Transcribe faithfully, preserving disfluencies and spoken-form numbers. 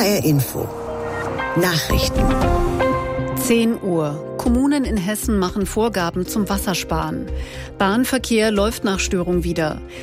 R Info. Nachrichten. zehn Uhr. Kommunen in Hessen machen Vorgaben zum Wassersparen. Bahnverkehr läuft nach Störung wieder.